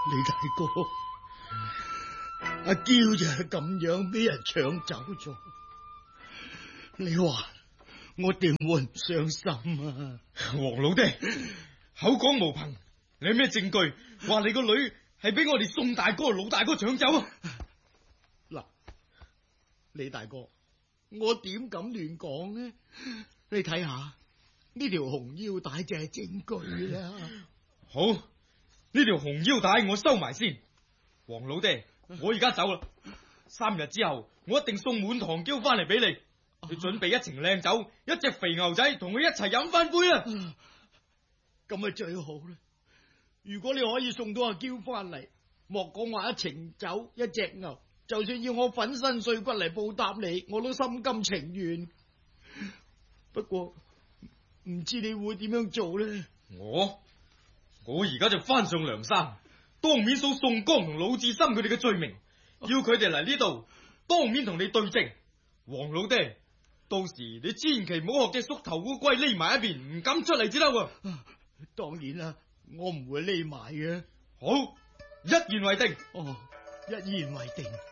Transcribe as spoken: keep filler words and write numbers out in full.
李大哥，阿嬌就係咁樣俾人搶走咗，你話我點會唔傷心啊？ 黃老爹，口講無憑，你有咩證據話你個女係俾我哋宋大哥、老大哥搶走啊？ 嗱，李大哥，我點敢亂講呢？你睇下呢條紅腰帶就係證據啦。 好，呢條紅腰帶我收埋先。黃老爹，我而家走啦。三日之後，我一定送滿堂嬌翻嚟俾你。你準備一程靚酒，一隻肥牛仔，同佢一齊飲翻杯啦。 咁咪最好啦！如果你可以送到阿嬌翻嚟，莫講話一程酒一隻牛，就算要我粉身碎骨嚟報答你，我都心甘情願。不過唔知你會點樣做呢？ 我我而家就翻上梁山，當面數宋江同魯智深佢哋嘅罪名，要佢哋嚟呢度當面同你對證。黃老爹，到時你千祈唔好學隻縮頭烏龜匿埋一邊，唔敢出嚟至得喎。 當然啦，我唔會匿埋嘅。 好，一言為定。 哦，一言為定。